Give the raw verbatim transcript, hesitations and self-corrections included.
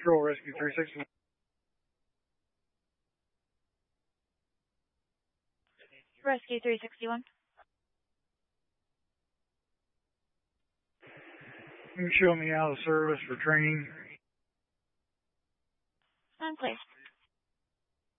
Patrol, Rescue three sixty-one. Rescue three sixty-one. Can you show me out of service for training? On place.